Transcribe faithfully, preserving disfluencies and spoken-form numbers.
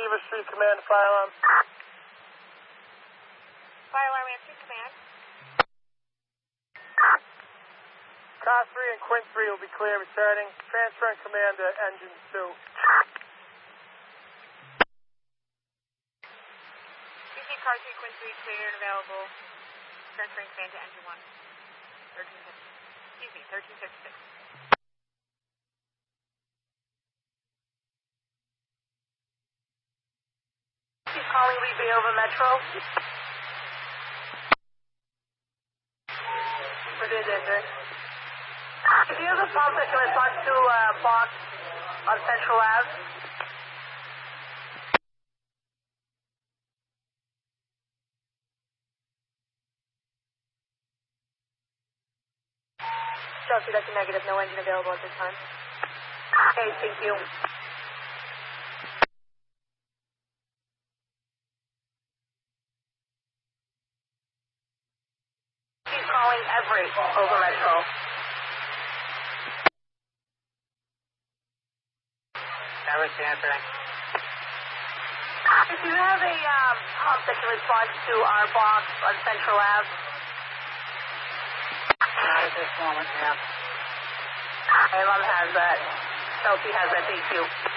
Beaver Street Command, fire alarm. Fire alarm, answer command. Car three and Quint three will be clear returning. Transferring command to engine two. C C car three, Quint three, cleared, available. Transferring command to engine one. thirteen fifty. Excuse me, thirteen fifty-six. He's calling Lee over Metro. What is it, sir? Do you have a pump that can respond to a uh, box on Central Ave? Chelsea, that's a negative. No engine available at this time. Okay, thank you. He's calling Everett over Metro. Everett's answering. Do you have a um, pump that can respond to our box on Central Ave? Not at this moment, ma'am. Alum has that. Chelsea has that. Thank you.